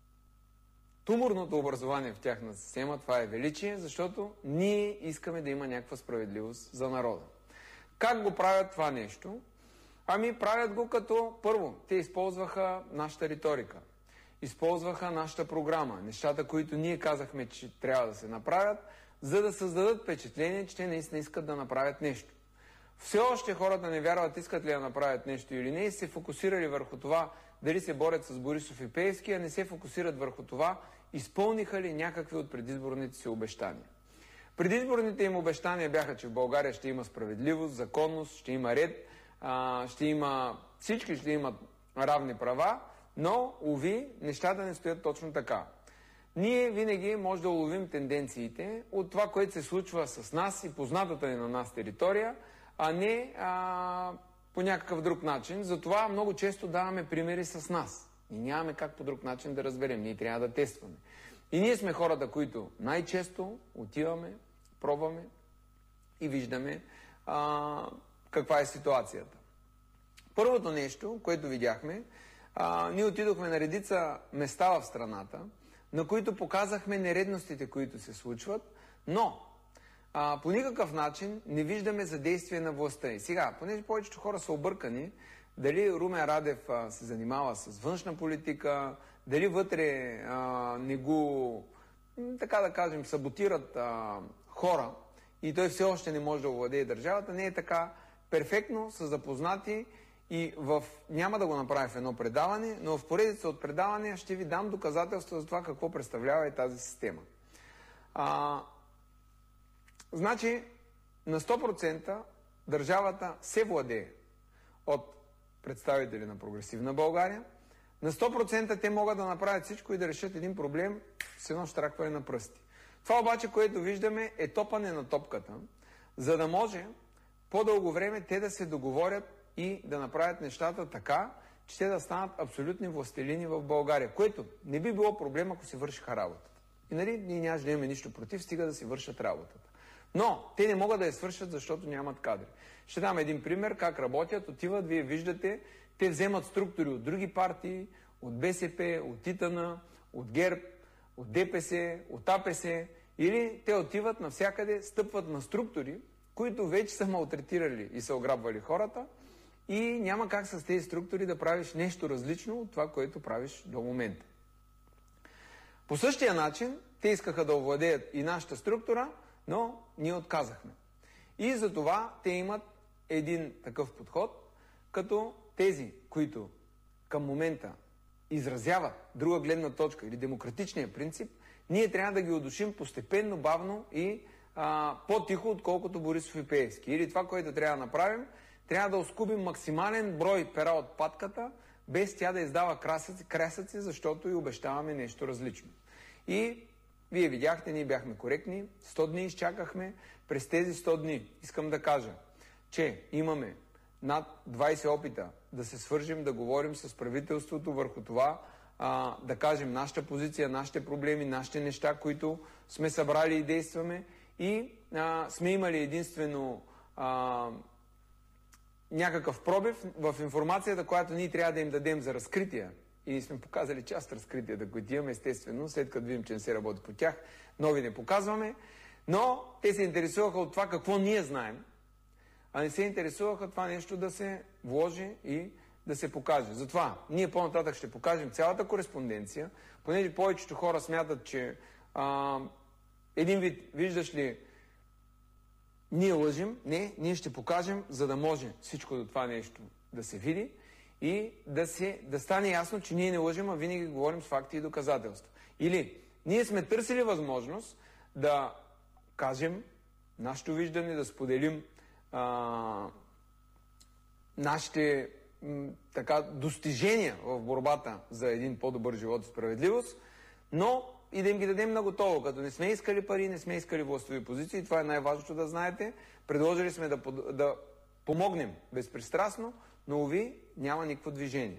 туморното образование в тяхна система. Това е величие, защото ние искаме да има някаква справедливост за народа. Как го правят това нещо? Ами правят го като, първо, те използваха нашата риторика. Използваха нашата програма, нещата, които ние казахме, че трябва да се направят, за да създадат впечатление, че те наистина искат да направят нещо. Все още хората не вярват, искат ли да направят нещо или не, и се фокусирали върху това, дали се борят с Борисов и Пеевски, а не се фокусират върху това, изпълниха ли някакви от предизборните си обещания. Предизборните им обещания бяха, че в България ще има справедливост, законност, ще има ред, ще има, всички ще имат равни права, но, уви, нещата не стоят точно така. Ние винаги може да уловим тенденциите от това, което се случва с нас и познатата ни на нас територия, а не а, по някакъв друг начин. Затова много често даваме примери с нас. И нямаме как по друг начин да разберем. Ние трябва да тестваме. И ние сме хората, които най-често отиваме, пробваме и виждаме а, каква е ситуацията. Първото нещо, което видяхме, а, ние отидохме на редица места в страната, на които показахме нередностите, които се случват, но а, по никакъв начин не виждаме задействие на властта. И сега, понеже повечето хора са объркани, дали Румен Радев а, се занимава с външна политика, дали вътре а, не го, така да кажем, саботират а, хора и той все още не може да овладее държавата, не е така. Перфектно са запознати и в... няма да го направя в едно предаване, но в поредица от предавания ще ви дам доказателства за това какво представлява и тази система. А, значи, на сто процента държавата се владее от представители на Прогресивна България. На сто процента те могат да направят всичко и да решат един проблем с едно щракване на пръсти. Това обаче, което виждаме, е топане на топката, за да може по-дълго време те да се договорят и да направят нещата така, че те да станат абсолютни властелини в България, което не би било проблем, ако си вършиха работата. И нали, ние нямаше да имаме нищо против, стига да си вършат работата. Но те не могат да я свършат, защото нямат кадри. Ще дам един пример как работят. Отиват, вие виждате, те вземат структури от други партии, от БСП, от ИТН, от ГЕРБ, от ДПС, от АПС, или те отиват навсякъде, стъпват на структури, които вече са малтретирали и са ограбвали хората, и няма как с тези структури да правиш нещо различно от това, което правиш до момента. По същия начин те искаха да овладеят и нашата структура, но ние отказахме. И затова те имат един такъв подход, като тези, които към момента изразяват друга гледна точка или демократичния принцип, ние трябва да ги удушим постепенно, бавно и а, по-тихо, отколкото Борисов и Пеевски. Или това, което трябва да направим, трябва да оскубим максимален брой пера от патката, без тя да издава красъци, красъци, защото и обещаваме нещо различно. И вие видяхте, ние бяхме коректни, сто дни изчакахме. През тези сто дни искам да кажа, че имаме над двайсет опита да се свържим, да говорим с правителството върху това, а, да кажем нашата позиция, нашите проблеми, нашите неща, които сме събрали и действаме, и а, сме имали единствено а, някакъв пробив в информацията, която ние трябва да им дадем за разкрития. И ние сме показали част разкритията, които имаме, естествено, след като видим, че не се работи по тях, нови не показваме, но те се интересуваха от това какво ние знаем, а не се интересуваха това нещо да се вложи и да се покаже. Затова ние по-нататък ще покажем цялата кореспонденция, понеже повечето хора смятат, че а, един вид, виждаш ли, ние лъжим. Не, ние ще покажем, за да може всичко до това нещо да се види и да, се, да стане ясно, че ние не лъжим, а винаги говорим с факти и доказателства. Или ние сме търсили възможност да кажем нашето виждане, да споделим а, нашите м, така, достижения в борбата за един по-добър живот и справедливост, но и да им ги дадем наготово, като не сме искали пари, не сме искали властови позиции. Това е най-важното да знаете. Предложили сме да, да помогнем безпристрастно, но, уви, няма никакво движение.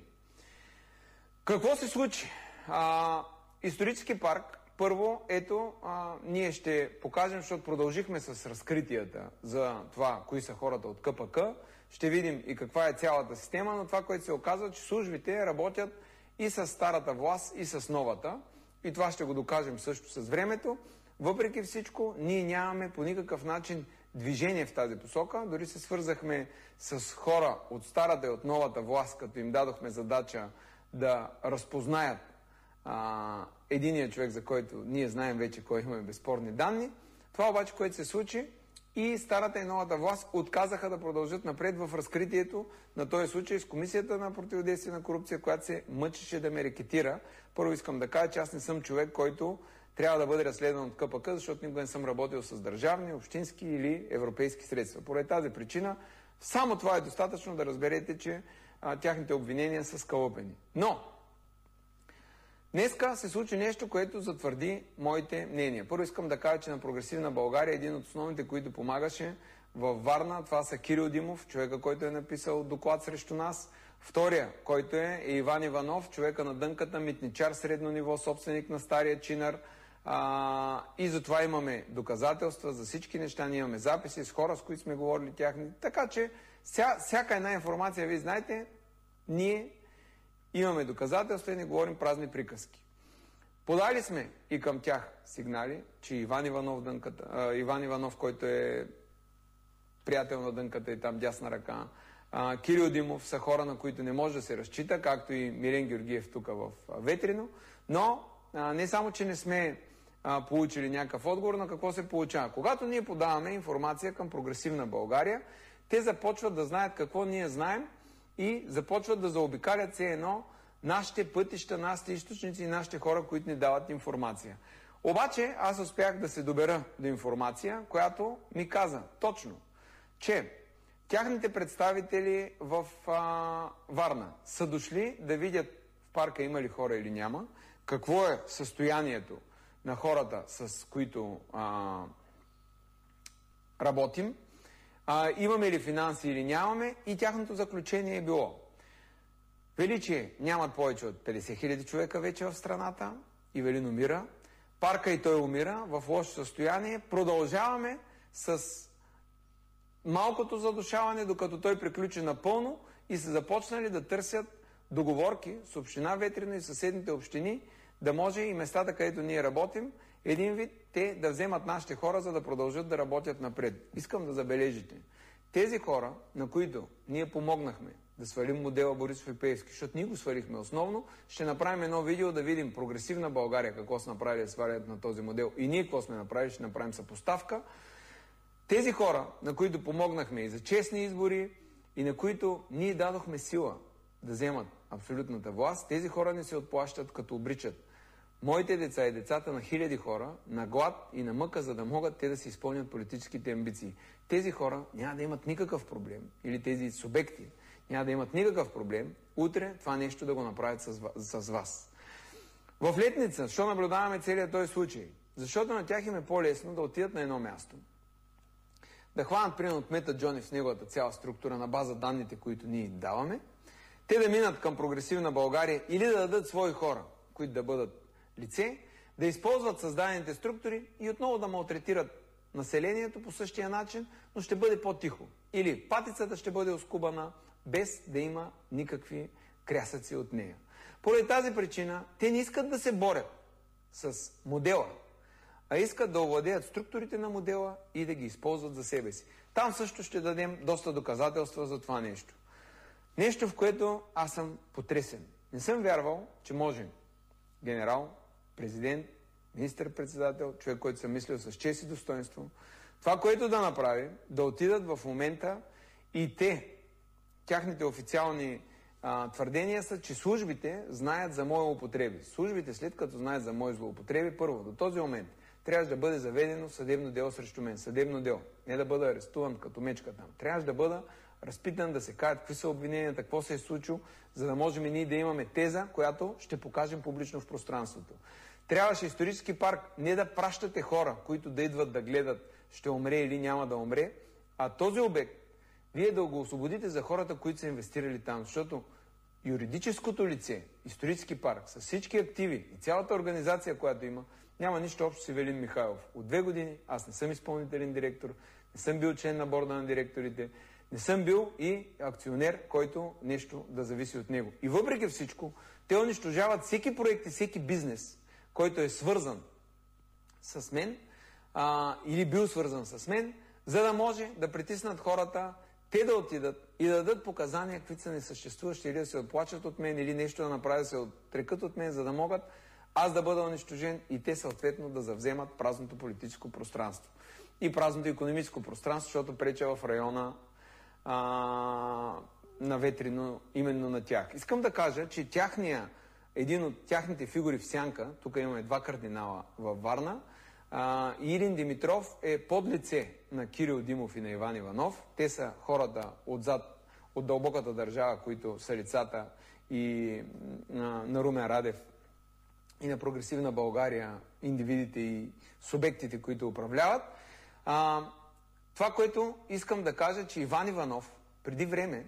Какво се случи? А, исторически парк, първо, ето, а, ние ще покажем, защото продължихме с разкритията за това, кои са хората от КПК. Ще видим и каква е цялата система, но това, което се оказва, че службите работят и с старата власт, и с новата. И това ще го докажем също с времето. Въпреки всичко, ние нямаме по никакъв начин движение в тази посока. Дори се свързахме с хора от старата и от новата власт, като им дадохме задача да разпознаят а, единия човек, за който ние знаем вече кой имаме безспорни данни. Това обаче, което се случи, и старата и новата власт отказаха да продължат напред в разкритието на този случай с Комисията на противодействие на корупция, която се мъчеше да ме рекетира. Първо искам да кажа, че аз не съм човек, който трябва да бъде разследван от КПК, защото никога не съм работил с държавни, общински или европейски средства. Поради тази причина, само това е достатъчно да разберете, че а, тяхните обвинения са скалъпени. Но днеска се случи нещо, което затвърди моите мнения. Първо искам да кажа, че на Прогресивна България един от основните, които помагаше във Варна, това са Кирил Димов, човека, който е написал доклад срещу нас. Втория, който е, е Иван Иванов, човека на дънката, митничар средно ниво, собственик на стария чинар. А, и затова имаме доказателства за всички неща. Ние имаме записи с хора, с които сме говорили тяхни. Така че ся, всяка една информация, вие знаете, ние имаме доказателства и не говорим празни приказки. Подали сме и към тях сигнали, че Иван Иванов, дънката, а, Иван Иванов, който е приятел на дънката и там дясна ръка, а, Кирил Димов са хора, на които не може да се разчита, както и Милен Георгиев тук в Ветрино. Но а, не само, че не сме а, получили някакъв отговор, на какво се получава. Когато ние подаваме информация към Прогресивна България, те започват да знаят какво ние знаем и започват да заобикалят все едно нашите пътища, нашите източници и нашите хора, които ни дават информация. Обаче аз успях да се добера до информация, която ми каза точно, че тяхните представители в а, Варна са дошли да видят в парка има ли хора или няма, какво е състоянието на хората, с които а, работим, а, имаме ли финанси или нямаме, и тяхното заключение е било: Величие нямат повече от петдесет хиляди човека вече в страната, Ивелин умира, парка и той умира в лошо състояние, продължаваме с малкото задушаване, докато той приключи напълно, и са започнали да търсят договорки с община Ветрино и съседните общини, да може и местата, където ние работим, един вид те да вземат нашите хора, за да продължат да работят напред. Искам да забележите, тези хора, на които ние помогнахме да свалим модела Борисов и Пеевски, защото ние го свалихме основно, ще направим едно видео да видим Прогресивна България какво са направили да свалят на този модел и ние какво сме направили, ще направим съпоставка. Тези хора, на които помогнахме и за честни избори, и на които ние дадохме сила да вземат абсолютната власт, тези хора не се отплащат, като обричат моите деца и децата на хиляди хора на глад и на мъка, за да могат те да си изпълнят политическите амбиции. Тези хора няма да имат никакъв проблем, или тези субекти няма да имат никакъв проблем утре това нещо да го направят с, с вас. В Летница, защо наблюдаваме целият този случай? Защото на тях им е по-лесно да отидат на едно място, да хванат примерно от Мета Джони в неговата цяла структура на база данните, които ние им даваме, те да минат към Прогресивна България или да дадат свои хора, които да бъдат лице, да използват създадените структури и отново да малтретират населението по същия начин, но ще бъде по-тихо. Или патицата ще бъде оскубана, без да има никакви крясъци от нея. Поради тази причина те не искат да се борят с модела, а искат да овладеят структурите на модела и да ги използват за себе си. Там също ще дадем доста доказателства за това нещо. Нещо, в което аз съм потресен. Не съм вярвал, че може генерал, президент, министър-председател, човек, който съм мислил с чест и достоинство, това, което да направи, да отидат в момента и те, тяхните официални а, твърдения са, че службите знаят за мои употреби. Службите, след като знаят за мои злоупотреби, първо, до този момент трябваше да бъде заведено съдебно дело срещу мен. Съдебно дело. Не да бъда арестуван като мечка там. Трябваше да бъда разпитан, да се кажат какви са обвиненията, какво се е случило, за да можем и ние да имаме теза, която ще покажем публично в пространството. Трябваше исторически парк не да пращате хора, които да идват да гледат ще умре или няма да умре, а този обект вие да го освободите за хората, които са инвестирали там, защото юридическото лице, исторически парк, с всички активи и цялата организация, която има, няма нищо общо с Ивелин Михайлов. От две години аз не съм изпълнителен директор, не съм бил член на борда на директорите, не съм бил и акционер, който нещо да зависи от него. И въпреки всичко, те унищожават всеки проект и всеки бизнес, който е свързан с мен а, или бил свързан с мен, за да може да притиснат хората, те да отидат и да дадат показания, които са несъществуващи, или да се отплачат от мен, или нещо да направят, да се отрекат от мен, за да могат аз да бъда унищожен и те съответно да завземат празното политическо пространство. И празното икономическо пространство, защото преча в района а, на Ветрино именно на тях. Искам да кажа, че тяхния, един от тяхните фигури в сянка, тук имаме два кардинала във Варна, а, Ирин Димитров е подлице на Кирил Димов и на Иван Иванов. Те са хората отзад, от дълбоката държава, които са лицата и а, на Румен Радев и на прогресивна България, индивидите и субектите, които управляват. А, това, което искам да кажа, че Иван Иванов преди време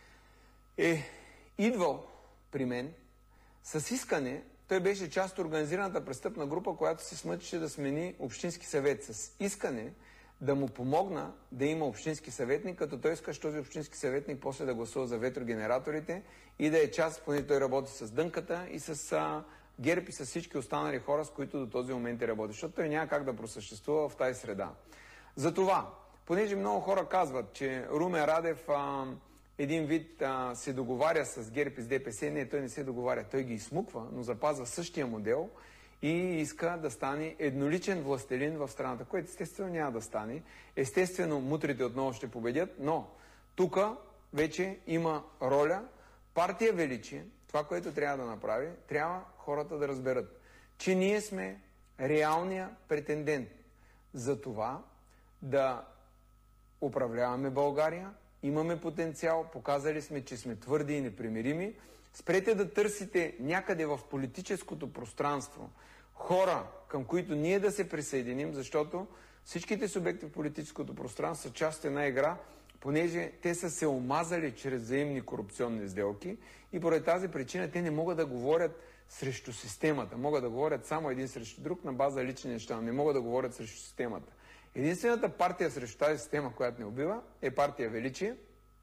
е идвал при мен с искане, той беше част от организираната престъпна група, която се смъчеше да смени общински съвет, с искане да му помогна да има общински съветник, като той искаш този общински съветник после да гласува за ветрогенераторите и да е част, поне той работи с Дънката и с а, ГЕРБ и с всички останали хора, с които до този момент е работи, защото той няма как да просъществува в тази среда. Затова, понеже много хора казват, че Румен Радев а, един вид а, се договаря с ГЕРБ и с ДПС, не, той не се договаря, той ги изсмуква, но запазва същия модел и иска да стане едноличен властелин в страната, което естествено няма да стане. Естествено, мутрите отново ще победят, но тук вече има роля партия Величие. Това, което трябва да направи, трябва хората да разберат, че ние сме реалния претендент за това да управляваме България, имаме потенциал, показали сме, че сме твърди и непримирими. Спрете да търсите някъде в политическото пространство хора, към които ние да се присъединим, защото всичките субекти в политическото пространство са част от една игра, понеже те са се омазали чрез взаимни корупционни сделки и поради тази причина те не могат да говорят срещу системата. Могат да говорят само един срещу друг на база лични неща, не могат да говорят срещу системата. Единствената партия срещу тази система, която не убива, е партия Величие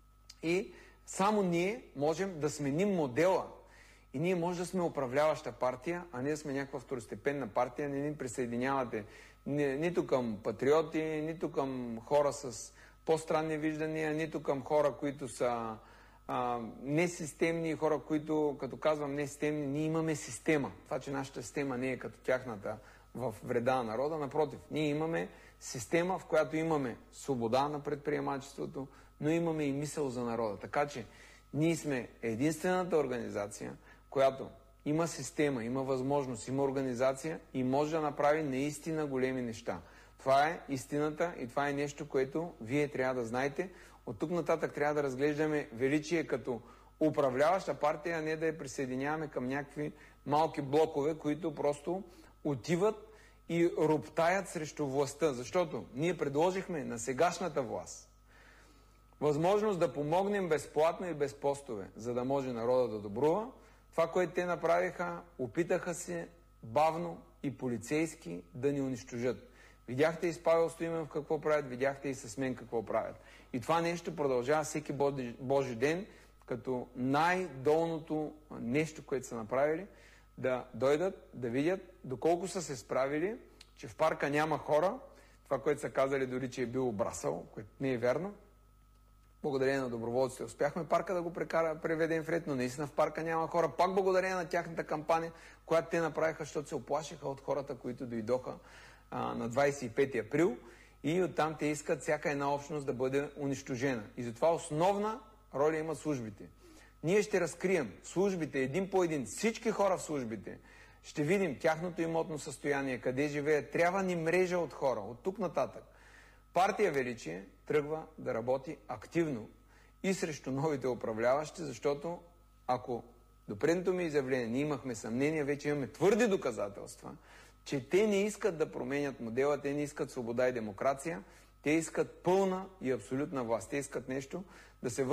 и само ние можем да сменим модела. И ние може да сме управляваща партия, а не да сме някаква второстепенна партия, не ни присъединявате ни, нито към патриоти, нито към хора с по-странни виждания, нито към хора, които са а, несистемни, хора, които, като казвам несистемни, ние имаме система. Това, че нашата система не е като тяхната в вреда на народа, напротив, ние имаме система, в която имаме свобода на предприемачеството, но имаме и мисъл за народа. Така че ние сме единствената организация, която има система, има възможност, има организация и може да направи наистина големи неща. Това е истината и това е нещо, което вие трябва да знаете. От тук нататък трябва да разглеждаме Величие като управляваща партия, а не да я присъединяваме към някакви малки блокове, които просто отиват и роптаят срещу властта. Защото ние предложихме на сегашната власт възможност да помогнем безплатно и без постове, за да може народа да добрува. Това, което те направиха, опитаха се бавно и полицейски да ни унищожат. Видяхте и с Павел Стоименов какво правят, видяхте и с мен какво правят. И това нещо продължава всеки Божи ден, като най-долното нещо, което са направили, да дойдат, да видят доколко са се справили, че в парка няма хора. Това, което са казали дори, че е бил обрасъл, което не е верно. Благодарение на доброволците успяхме парка да го прекара, преведем в ред, но наистина в парка няма хора. Пак благодарение на тяхната кампания, която те направиха, защото се оплашиха от хората, които дойдоха а, на двадесет и пети април и оттам те искат всяка една общност да бъде унищожена. И затова основна роля има службите. Ние ще разкрием службите един по един, всички хора в службите. Ще видим тяхното имотно състояние, къде живеят. Трябва ни мрежа от хора. От тук нататък партия Величие тръгва да работи активно и срещу новите управляващи, защото ако до предното ми изявление ние имахме съмнение, вече имаме твърди доказателства, че те не искат да променят модела, те не искат свобода и демокрация, те искат пълна и абсолютна власт. Те искат нещо да се върне